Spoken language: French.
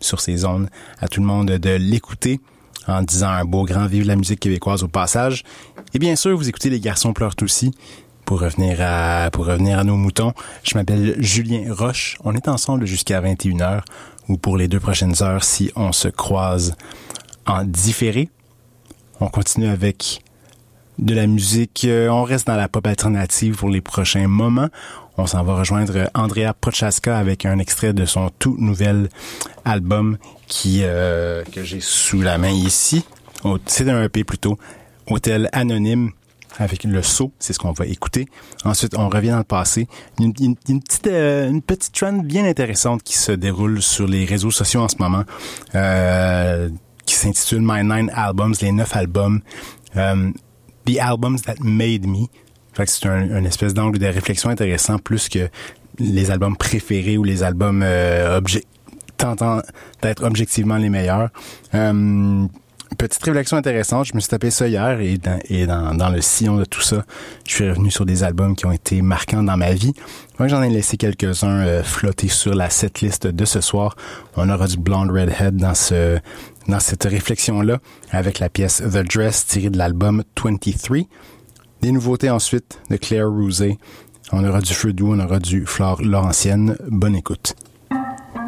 sur ces ondes. À tout le monde de l'écouter en disant un beau grand vive la musique québécoise au passage. Et bien sûr, vous écoutez Les Garçons pleurent aussi. Pour revenir à nos moutons, je m'appelle Julien Roche. On est ensemble jusqu'à 21h ou pour les 2 prochaines heures si on se croise en différé. On continue avec de la musique. On reste dans la pop alternative pour les prochains moments. On s'en va rejoindre Andrea Prochaska avec un extrait de son tout nouvel album que j'ai sous la main ici. C'est un EP plutôt. Hôtel Anonyme avec le saut, c'est ce qu'on va écouter. Ensuite, on revient dans le passé. Une petite trend bien intéressante qui se déroule sur les réseaux sociaux en ce moment, qui s'intitule My 9 Albums, les 9 albums. The Albums That Made Me. Fait que c'est un espèce d'angle de réflexion intéressant, plus que les albums préférés ou les albums tentant d'être objectivement les meilleurs. Petite réflexion intéressante, je me suis tapé ça hier et dans le sillon de tout ça, je suis revenu sur des albums qui ont été marquants dans ma vie. Moi, j'en ai laissé quelques-uns flotter sur la setlist de ce soir. On aura du Blonde Redhead dans cette réflexion-là, avec la pièce The Dress tirée de l'album 23. Des nouveautés ensuite de Claire Rousay. On aura du Feu Doux, on aura du Flore Laurentienne. Bonne écoute.